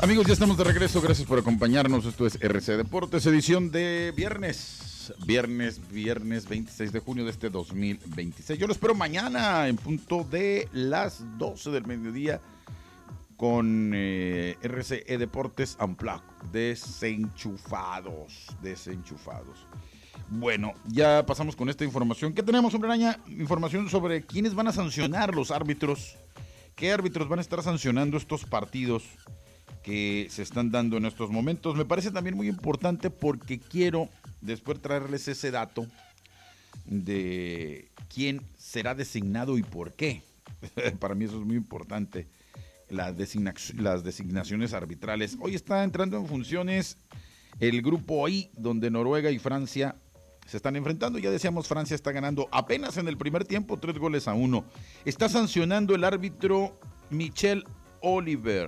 Amigos, ya estamos de regreso. Gracias por acompañarnos. Esto es RC Deportes, edición de viernes 26 de junio de este 2026. Yo lo espero mañana en punto de las 12 del mediodía con RCE Deportes Unplugged. Desenchufados. Bueno, ya pasamos con esta información. ¿Qué tenemos, Hombre Araña? Información sobre quiénes van a sancionar los árbitros. ¿Qué árbitros van a estar sancionando estos partidos que se están dando en estos momentos? Me parece también muy importante porque quiero después traerles ese dato de quién será designado y por qué. Para mí eso es muy importante, las designaciones arbitrales. Hoy está entrando en funciones el grupo I, donde Noruega y Francia se están enfrentando. Ya decíamos, Francia está ganando apenas en el primer tiempo 3-1. Está sancionando el árbitro Michel Oliver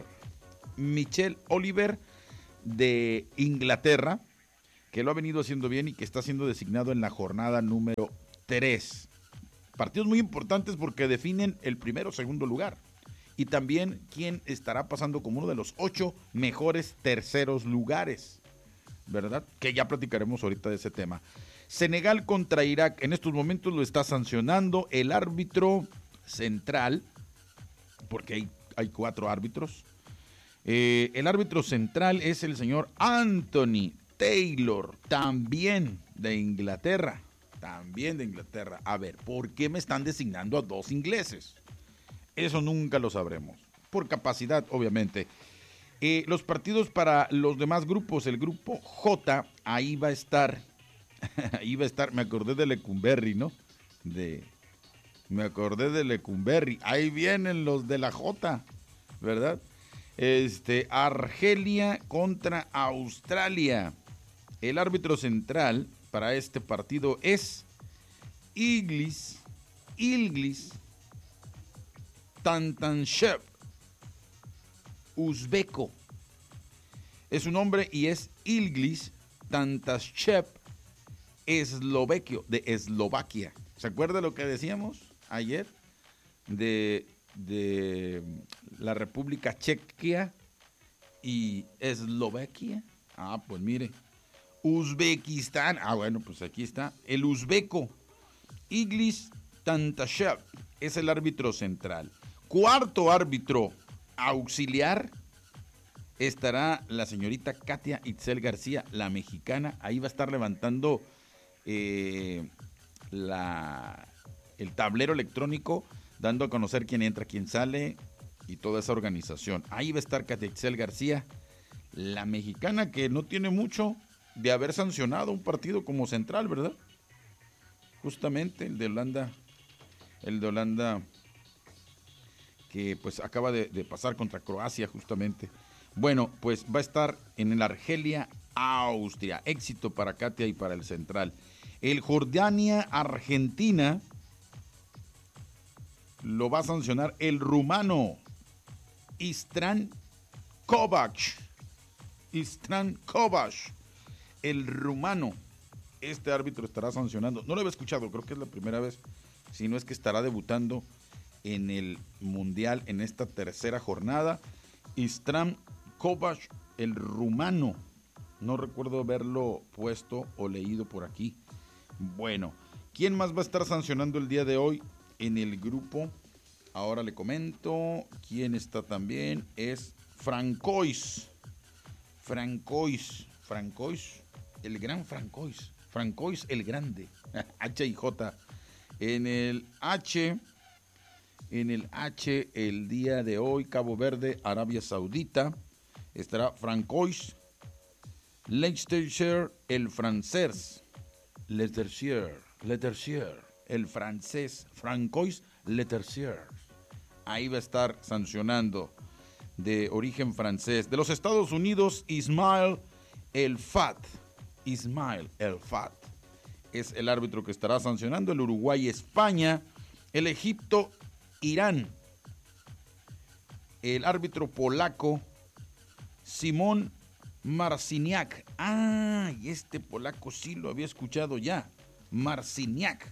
de Inglaterra, que lo ha venido haciendo bien y que está siendo designado en la jornada número 3. Partidos muy importantes porque definen el primero o segundo lugar y también quién estará pasando como uno de los 8 mejores terceros lugares, ¿verdad? Que ya platicaremos ahorita de ese tema. Senegal contra Irak, en estos momentos lo está sancionando el árbitro central, porque hay 4 árbitros. El árbitro central es el señor Anthony Taylor, también de Inglaterra. A ver, ¿por qué me están designando a 2 ingleses? Eso nunca lo sabremos. Por capacidad, obviamente. Los partidos para los demás grupos, el grupo J, ahí va a estar, me acordé de Lecumberri, ¿no? Ahí vienen los de la J, ¿verdad? Argelia contra Australia. El árbitro central para este partido es Ilgiz Tantanshev, uzbeco. Es un hombre y es Ilgiz Tantanshev, eslovaquio, de Eslovaquia. ¿Se acuerda lo que decíamos ayer de la República Checa y Eslovaquia? Ah, pues mire, Uzbekistán. Ah, bueno, pues aquí está el uzbeco Ilgiz Tantashev, es el árbitro central. Cuarto árbitro auxiliar estará la señorita Katia Itzel García, la mexicana. Ahí va a estar levantando el tablero electrónico, dando a conocer quién entra, quién sale y toda esa organización. Ahí va a estar Katia Itzel García, la mexicana, que no tiene mucho de haber sancionado un partido como central, ¿verdad? Justamente el de Holanda, que pues acaba de pasar contra Croacia justamente. Bueno, pues va a estar en el Argelia, Austria. Éxito para Katia y para el central. El Jordania, Argentina, lo va a sancionar el rumano Istran Kovac, el rumano. Este árbitro estará sancionando. No lo había escuchado, creo que es la primera vez, si no es que estará debutando en el Mundial en esta tercera jornada. Istran Kovac, el rumano. No recuerdo haberlo puesto o leído por aquí. Bueno, ¿quién más va a estar sancionando el día de hoy en el grupo? Ahora le comento quién está también. Es Francois, el gran Francois el grande. H y J. En el H, el día de hoy, Cabo Verde, Arabia Saudita, estará Francois Letersier, el francés. Letersier, el francés, Francois Letersier. Ahí va a estar sancionando, de origen francés. De los Estados Unidos, Ismail El Fat es el árbitro que estará sancionando. El Uruguay, España. El Egipto, Irán. El árbitro polaco, Simón Marciniak. Ah, y este polaco sí lo había escuchado ya. Marciniak.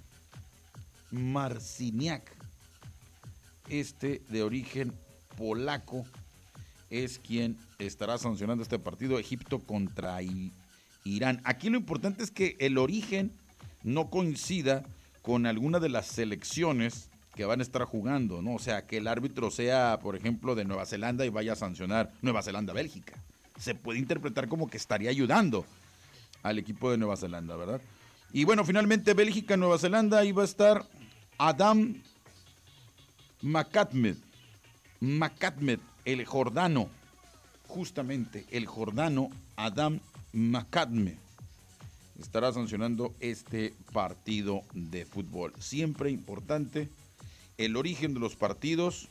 Este de origen polaco es quien estará sancionando este partido, Egipto contra Irán. Aquí lo importante es que el origen no coincida con alguna de las selecciones que van a estar jugando, ¿no? O sea, que el árbitro sea, por ejemplo, de Nueva Zelanda y vaya a sancionar Nueva Zelanda-Bélgica. Se puede interpretar como que estaría ayudando al equipo de Nueva Zelanda, ¿verdad? Y bueno, finalmente Bélgica-Nueva Zelanda, ahí va a estar Adam Makatmed, el jordano, justamente el jordano Adam Makatmed estará sancionando este partido de fútbol. Siempre importante el origen de los partidos,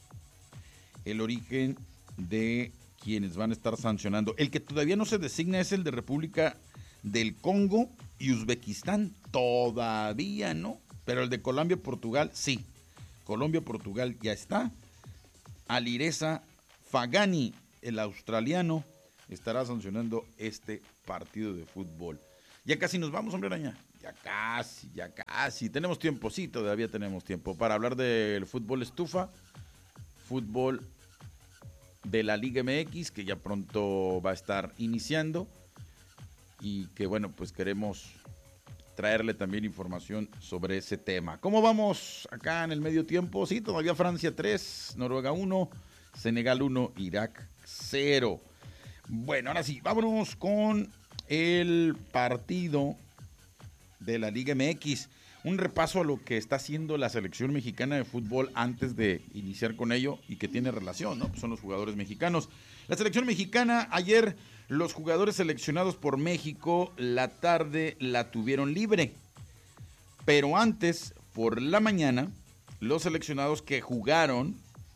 el origen de quienes van a estar sancionando. El que todavía no se designa es el de República del Congo y Uzbekistán. Todavía no, pero el de Colombia-Portugal sí. Colombia-Portugal ya está. Alireza Fagani, el australiano, estará sancionando este partido de fútbol. Ya casi nos vamos, hombre araña. Ya casi. Tenemos tiempo, sí, todavía tenemos tiempo para hablar del fútbol estufa, fútbol de la Liga MX, que ya pronto va a estar iniciando y que, bueno, pues queremos traerle también información sobre ese tema. ¿Cómo vamos acá en el medio tiempo? Sí, todavía Francia 3, Noruega 1, Senegal 1, Irak 0. Bueno, ahora sí, vámonos con el partido de la Liga MX. Un repaso a lo que está haciendo la selección mexicana de fútbol antes de iniciar con ello y que tiene relación, ¿no? Pues son los jugadores mexicanos. La selección mexicana, ayer los jugadores seleccionados por México la tarde la tuvieron libre. Pero antes, por la mañana, los seleccionados que jugaron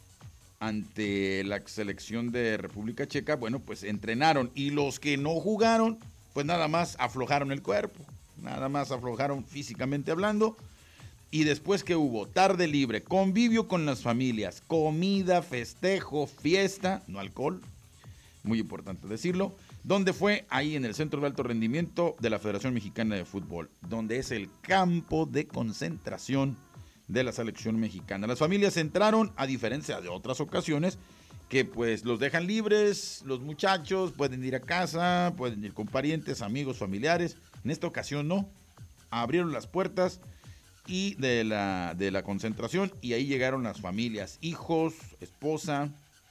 ante la selección de República Checa, bueno, pues entrenaron. Y los que no jugaron, pues nada más aflojaron el cuerpo. Nada más aflojaron físicamente hablando. Y después que hubo tarde libre, convivio con las familias, comida, festejo, fiesta, no alcohol, muy importante decirlo, donde fue ahí en el Centro de Alto Rendimiento de la Federación Mexicana de Fútbol, donde es el campo de concentración de la selección mexicana. Las familias entraron, a diferencia de otras ocasiones, que pues los dejan libres, los muchachos pueden ir a casa, pueden ir con parientes, amigos, familiares. En esta ocasión no, abrieron las puertas y de la concentración y ahí llegaron las familias, hijos, esposa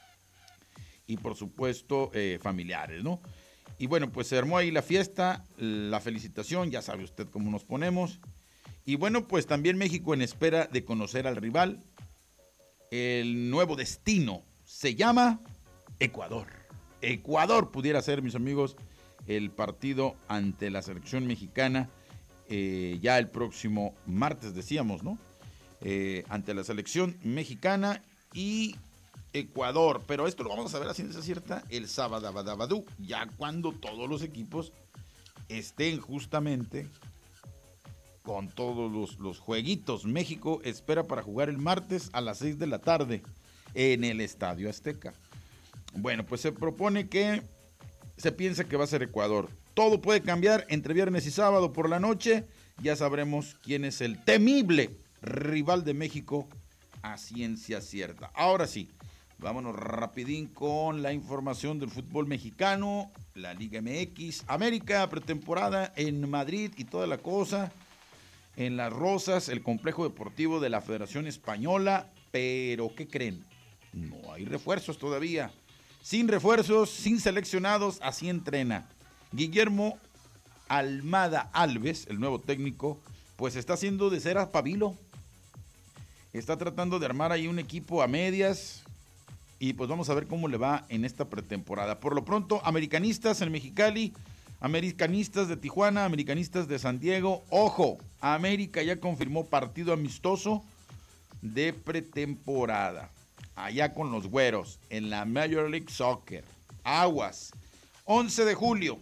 y por supuesto familiares, ¿no? Y bueno, pues se armó ahí la fiesta, la felicitación, ya sabe usted cómo nos ponemos. Y bueno, pues también México en espera de conocer al rival. El nuevo destino se llama Ecuador. Ecuador pudiera ser, mis amigos, el partido ante la selección mexicana ya el próximo martes, decíamos, ¿no? Ante la selección mexicana y Ecuador, pero esto lo vamos a saber a ciencia cierta el sábado, ya cuando todos los equipos estén justamente con todos los jueguitos. México espera para jugar el martes a las 6 de la tarde en el Estadio Azteca. Bueno, pues se propone que se piensa que va a ser Ecuador. Todo puede cambiar entre viernes y sábado por la noche. Ya sabremos quién es el temible rival de México a ciencia cierta. Ahora sí, vámonos rapidín con la información del fútbol mexicano, la Liga MX, América, pretemporada en Madrid y toda la cosa. En Las Rosas, el complejo deportivo de la Federación Española. Pero, ¿qué creen? No hay refuerzos todavía. Sin refuerzos, sin seleccionados, así entrena. Guillermo Almada Alves, el nuevo técnico, pues está haciendo de cera pabilo. Está tratando de armar ahí un equipo a medias. Y pues vamos a ver cómo le va en esta pretemporada. Por lo pronto, americanistas en Mexicali, americanistas de Tijuana, americanistas de San Diego. Ojo, América ya confirmó partido amistoso de pretemporada. Allá con los güeros, en la Major League Soccer. Aguas. 11 de julio,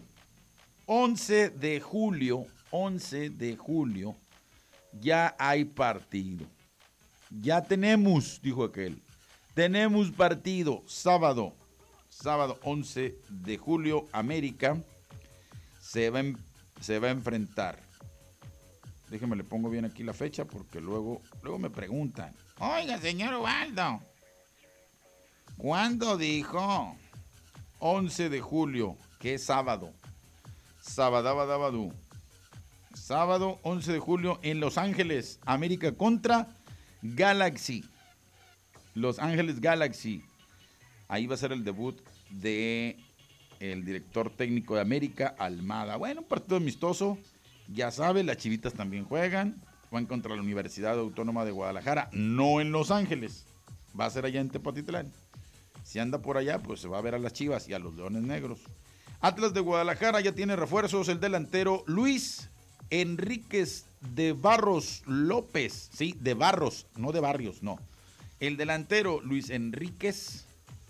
ya hay partido. Ya tenemos, dijo aquel. Tenemos partido, sábado 11 de julio, América se va a enfrentar. Déjeme, le pongo bien aquí la fecha porque luego me preguntan. Oiga, señor Ubaldo, ¿Cuándo dijo? 11 de julio, que es sábado. Sabadabadabadú. Sábado 11 de julio en Los Ángeles, América contra Galaxy. Los Ángeles Galaxy. Ahí va a ser el debut de el director técnico de América, Almada. Bueno, un partido amistoso. Ya sabe, las Chivitas también juegan. Van contra la Universidad Autónoma de Guadalajara. No en Los Ángeles. Va a ser allá en Tepatitlán. Si anda por allá, pues se va a ver a las Chivas y a los Leones Negros. Atlas de Guadalajara ya tiene refuerzos. El delantero Luis Enríquez de Barros López. Sí, de Barros, no de Barrios, no. El delantero Luis Enríquez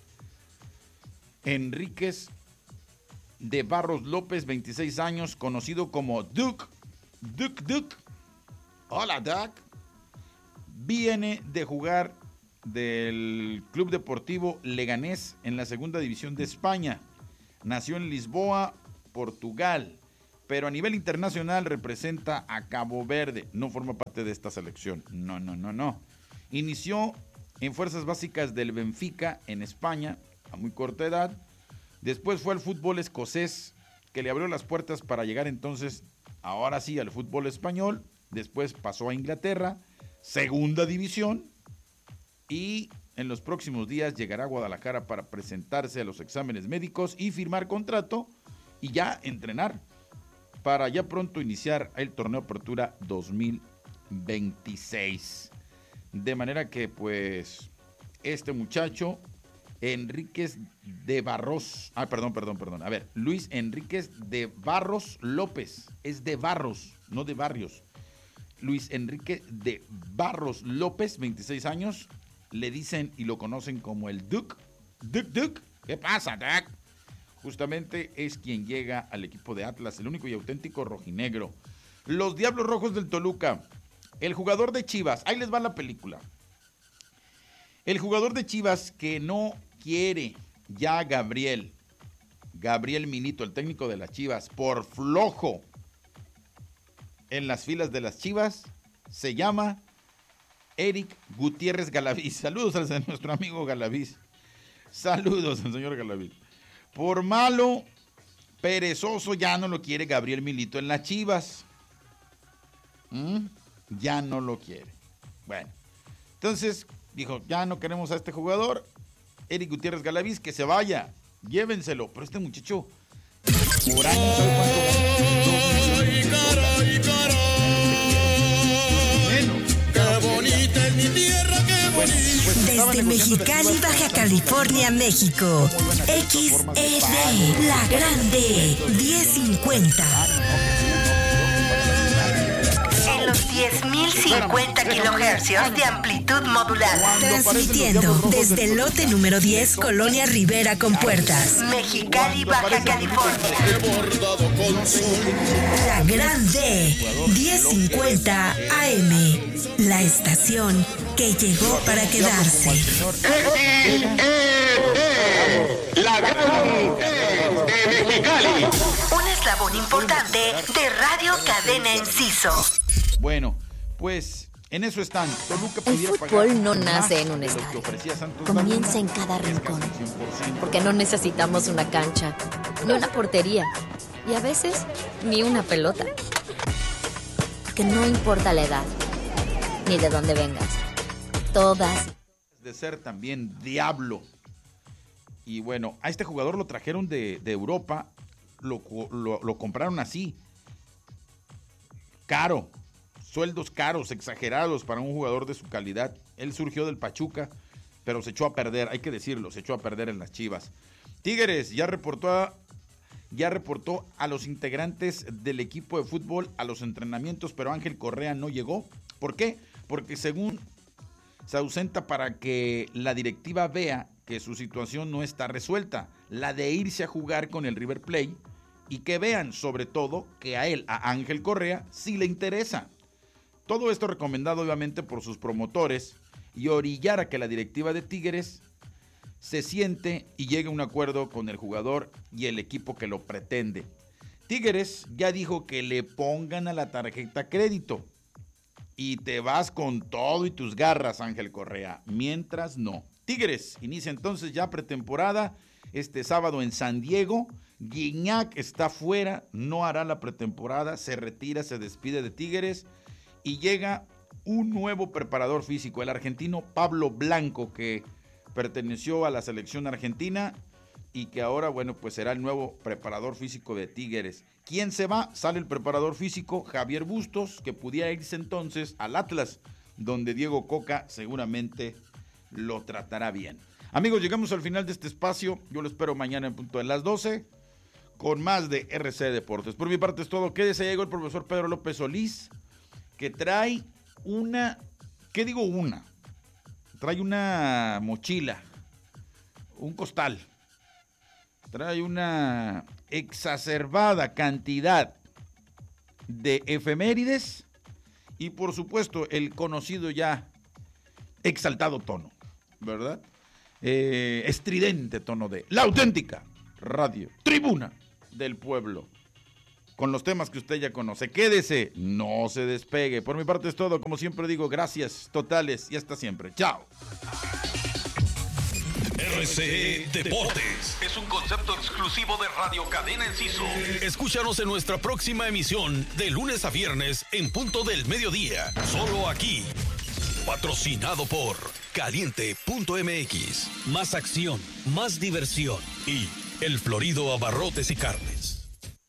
de Barros López, 26 años, conocido como Duke. Hola, Duck. Viene de jugar del Club Deportivo Leganés en la segunda división de España. Nació en Lisboa, Portugal, pero a nivel internacional representa a Cabo Verde. No forma parte de esta selección. No. Inició en fuerzas básicas del Benfica en España a muy corta edad. Después fue al fútbol escocés, que le abrió las puertas para llegar entonces, ahora sí, al fútbol español. Después pasó a Inglaterra, segunda división, y en los próximos días llegará a Guadalajara para presentarse a los exámenes médicos y firmar contrato y ya entrenar para ya pronto iniciar el torneo Apertura 2026. De manera que pues este muchacho Enríquez de Barros, a ver, Luis Enríquez de Barros López, es de Barros, no de Barrios. Luis Enrique de Barros López, 26 años, le dicen y lo conocen como el Duke. Duke, ¿qué pasa, Duke? Justamente es quien llega al equipo de Atlas, el único y auténtico rojinegro. Los Diablos Rojos del Toluca, el jugador de Chivas, ahí les va la película. El jugador de Chivas que no quiere ya Gabriel Milito, el técnico de las Chivas, por flojo en las filas de las Chivas, se llama Eric Gutiérrez Galaviz. Saludos a nuestro amigo Galaviz. Saludos al señor Galaviz. Por malo, perezoso, ya no lo quiere Gabriel Milito en las Chivas. Ya no lo quiere. Bueno, entonces dijo, ya no queremos a este jugador, Eric Gutiérrez Galaviz, que se vaya, llévenselo. Pero este muchacho, por años, ¿sabe cuánto? ¡Qué bonita es mi tierra, qué bonita! Desde Mexicali, Baja California, México, XED, La Grande, 1050. En los 10.050 kilohercios de amplitud modulada. Transmitiendo desde el lote número 10, Colonia Rivera con Puertas, Mexicali, Baja California. La Grande, 1050 AM. La estación que llegó para quedarse. La Grande de Mexicali. Un eslabón importante de Radio Cadena Enciso. Bueno, pues en eso están. Toluca El fútbol no nace en un estadio. Comienza en cada rincón. Porque no necesitamos una cancha, ni una portería, y a veces ni una pelota. Que no importa la edad, ni de dónde vengas. Todas. De ser también diablo. Y bueno, a este jugador lo trajeron de Europa, lo compraron así. Caro. Sueldos caros, exagerados para un jugador de su calidad. Él surgió del Pachuca, pero se echó a perder, hay que decirlo, se echó a perder en las Chivas. Tigres ya reportó a los integrantes del equipo de fútbol a los entrenamientos, pero Ángel Correa no llegó. ¿Por qué? Porque según se ausenta para que la directiva vea que su situación no está resuelta, la de irse a jugar con el River Plate, y que vean sobre todo que a él, a Ángel Correa, sí le interesa. Todo esto recomendado obviamente por sus promotores y orillar a que la directiva de Tigres se siente y llegue a un acuerdo con el jugador y el equipo que lo pretende. Tigres ya dijo que le pongan a la tarjeta crédito y te vas con todo y tus garras, Ángel Correa. Mientras no. Tigres inicia entonces ya pretemporada este sábado en San Diego. Guiñac está fuera, no hará la pretemporada, se retira, se despide de Tigres y llega un nuevo preparador físico, el argentino Pablo Blanco, que perteneció a la selección argentina y que ahora, bueno, pues será el nuevo preparador físico de Tigres. ¿Quién se va? Sale el preparador físico Javier Bustos, que pudiera irse entonces al Atlas, donde Diego Coca seguramente lo tratará bien. Amigos, llegamos al final de este espacio. Yo lo espero mañana en punto de las 12 con más de RC Deportes. Por mi parte es todo. Quédese, llegó el profesor Pedro López Solís, que trae trae una mochila, un costal, trae una exacerbada cantidad de efemérides y por supuesto el conocido ya exaltado tono, ¿verdad? Estridente tono de la auténtica radio Tribuna del Pueblo, con los temas que usted ya conoce. Quédese, no se despegue. Por mi parte es todo. Como siempre digo, gracias totales y hasta siempre. Chao. RCE Deportes es un concepto exclusivo de Radio Cadena Enciso. Escúchanos en nuestra próxima emisión de lunes a viernes en punto del mediodía. Solo aquí. Patrocinado por Caliente.mx. Más acción, más diversión y El Florido Abarrotes y Carnes.